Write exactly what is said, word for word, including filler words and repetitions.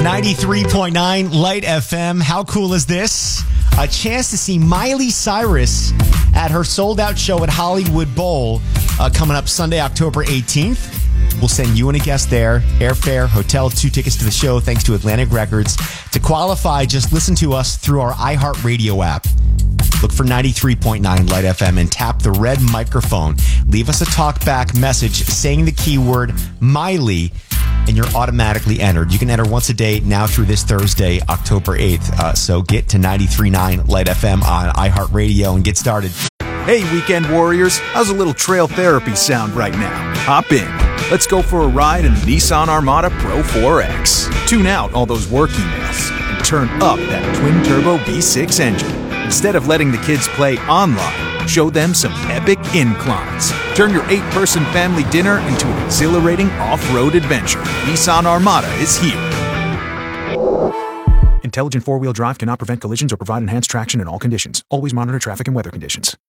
ninety-three point nine Light F M. How cool is this? A chance to see Miley Cyrus at her sold-out show at Hollywood Bowl uh, coming up Sunday, October eighteenth. We'll send you and a guest there. Airfare, hotel, two tickets to the show thanks to Atlantic Records. To qualify, just listen to us through our iHeartRadio app. Look for ninety-three point nine Light F M and tap the red microphone. Leave us a talkback message saying the keyword Miley, and you're automatically entered. You can enter once a day now through this Thursday, October eighth. Uh, so get to ninety-three point nine Light F M on iHeartRadio and get started. Hey, weekend warriors. How's a little trail therapy sound right now? Hop in. Let's go for a ride in the Nissan Armada Pro four X. Tune out all those work emails and turn up that twin-turbo V six engine. Instead of letting the kids play online, show them some epic inclines. Turn your eight-person family dinner into an exhilarating off-road adventure. Nissan Armada is here. Intelligent four-wheel drive cannot prevent collisions or provide enhanced traction in all conditions. Always monitor traffic and weather conditions.